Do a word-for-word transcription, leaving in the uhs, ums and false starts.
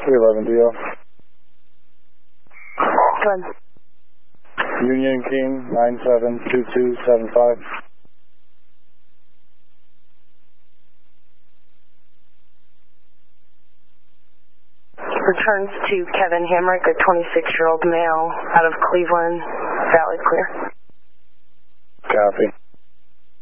three eleven D L. Good. Union King nine seven two two seven five. Returns to Kevin Hamrick, a twenty-six-year-old male out of Cleveland. Valid clear. Copy.